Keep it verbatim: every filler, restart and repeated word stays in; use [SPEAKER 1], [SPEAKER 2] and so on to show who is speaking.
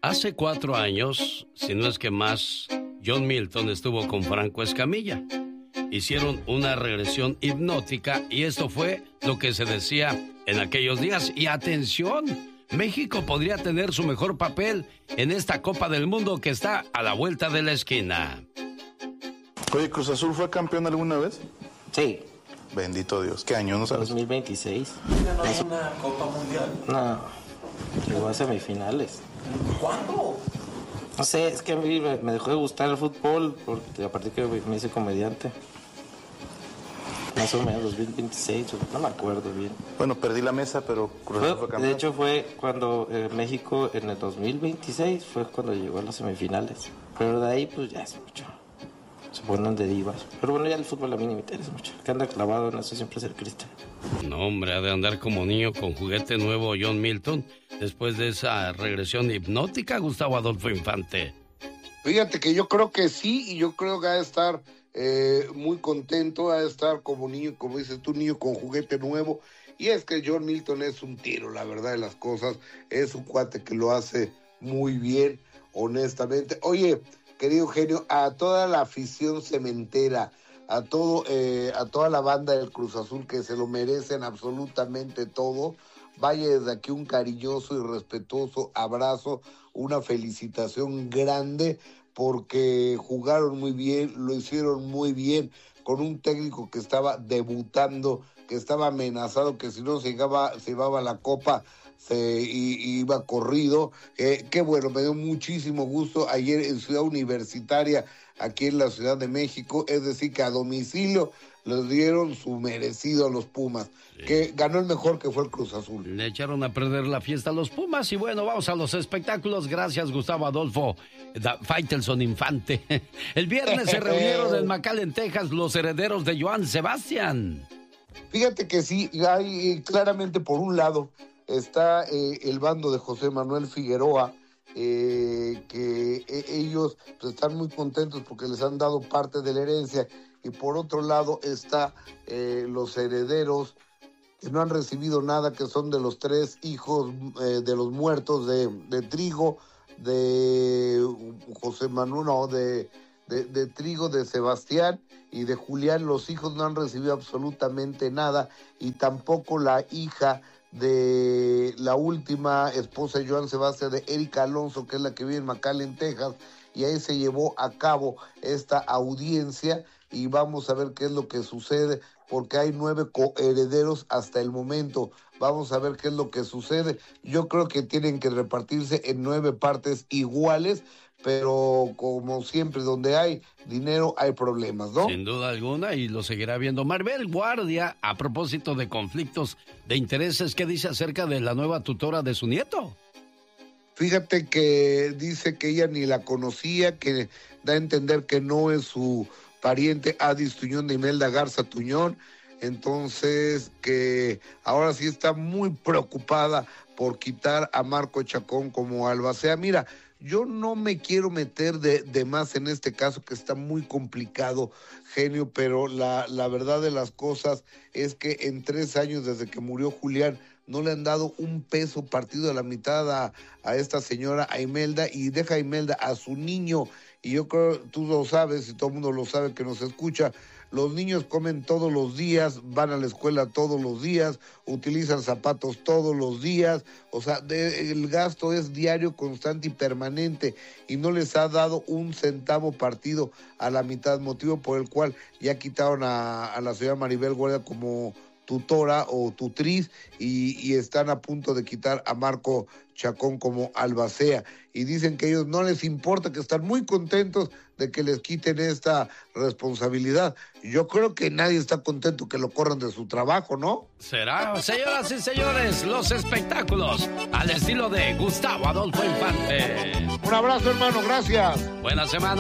[SPEAKER 1] Hace cuatro años, si no es que más, John Milton estuvo con Franco Escamilla. Hicieron una regresión hipnótica y esto fue lo que se decía en aquellos días. Y atención, México podría tener su mejor papel en esta Copa del Mundo que está a la vuelta de la esquina.
[SPEAKER 2] Oye, ¿Cruz Azul fue campeón alguna vez?
[SPEAKER 3] Sí.
[SPEAKER 2] Bendito Dios. ¿Qué año? ¿No sabes?
[SPEAKER 3] dos mil veintiséis.
[SPEAKER 4] ¿No hay una Copa Mundial?
[SPEAKER 3] No, llegó a semifinales.
[SPEAKER 4] ¿Cuándo?
[SPEAKER 3] No sé, es que a mí me, me dejó de gustar el fútbol porque a partir que me hice comediante. Más o menos dos mil veintiséis, no me acuerdo bien.
[SPEAKER 2] Bueno, perdí la mesa, pero Cruz Azul fue campeón.
[SPEAKER 3] De hecho fue cuando eh, México en el dos mil veintiséis fue cuando llegó a las semifinales. Pero de ahí pues ya es mucho. Se ponen de divas. Pero bueno, ya el fútbol a mí ni me interesa mucho. Que anda clavado en eso siempre es el Cristo.
[SPEAKER 1] No, hombre, ha de andar como niño con juguete nuevo John Milton después de esa regresión hipnótica, Gustavo Adolfo Infante.
[SPEAKER 5] Fíjate que yo creo que sí, y yo creo que ha de estar eh, muy contento, ha de estar como niño, como dices tú, niño con juguete nuevo. Y es que John Milton es un tiro, la verdad de las cosas. Es un cuate que lo hace muy bien, honestamente. Oye, querido genio, a toda la afición cementera, a todo, eh, a toda la banda del Cruz Azul que se lo merecen absolutamente todo, vaya desde aquí un cariñoso y respetuoso abrazo, una felicitación grande porque jugaron muy bien, lo hicieron muy bien con un técnico que estaba debutando, que estaba amenazado, que si no se llevaba, se llevaba la copa se y, iba corrido. Eh, qué bueno, me dio muchísimo gusto ayer en Ciudad Universitaria, aquí en la Ciudad de México, es decir, que a domicilio les dieron su merecido a los Pumas, sí. Que ganó el mejor, que fue el Cruz Azul.
[SPEAKER 1] Le echaron a perder la fiesta a los Pumas y bueno, vamos a los espectáculos. Gracias, Gustavo Adolfo Faitelson Infante. El viernes se reunieron en McAllen, Texas, los herederos de Joan Sebastián.
[SPEAKER 5] Fíjate que sí, hay claramente por un lado está eh, el bando de José Manuel Figueroa, eh, que eh, ellos pues, están muy contentos porque les han dado parte de la herencia, y por otro lado está eh, los herederos que no han recibido nada, que son de los tres hijos eh, de los muertos de, de Trigo, de José Manuel, no, de, de, de Trigo, de Sebastián y de Julián. Los hijos no han recibido absolutamente nada, y tampoco la hija de la última esposa de Joan Sebastián, de Erika Alonso, que es la que vive en McAllen, Texas, y ahí se llevó a cabo esta audiencia, y vamos a ver qué es lo que sucede, porque hay nueve coherederos hasta el momento. Vamos a ver qué es lo que sucede. Yo creo que tienen que repartirse en nueve partes iguales, pero como siempre, donde hay dinero hay problemas, ¿no?
[SPEAKER 1] Sin duda alguna, y lo seguirá viendo. Maribel Guardia, a propósito de conflictos de intereses, ¿qué dice acerca de la nueva tutora de su nieto?
[SPEAKER 5] Fíjate que dice que ella ni la conocía, que da a entender que no es su pariente Adis Tuñón de Imelda Garza Tuñón, entonces que ahora sí está muy preocupada por quitar a Marco Chacón como albacea. Mira, yo no me quiero meter de, de más en este caso, que está muy complicado, genio, pero la, la verdad de las cosas es que en tres años desde que murió Julián, no le han dado un peso partido a la mitad a, a esta señora, a Imelda, y deja a Imelda a su niño. Y yo creo, tú lo sabes, y todo el mundo lo sabe que nos escucha, los niños comen todos los días, van a la escuela todos los días, utilizan zapatos todos los días, o sea, de, el gasto es diario, constante y permanente, y no les ha dado un centavo partido a la mitad, motivo por el cual ya quitaron a, a la señora Maribel Guardia como tutora o tutriz, y, y están a punto de quitar a Marco Chacón como albacea, y dicen que a ellos no les importa, que están muy contentos de que les quiten esta responsabilidad. Yo creo que nadie está contento que lo corran de su trabajo, ¿no?
[SPEAKER 1] Será, señoras y señores, los espectáculos al estilo de Gustavo Adolfo Infante.
[SPEAKER 5] Un abrazo, hermano, gracias.
[SPEAKER 1] Buena semana.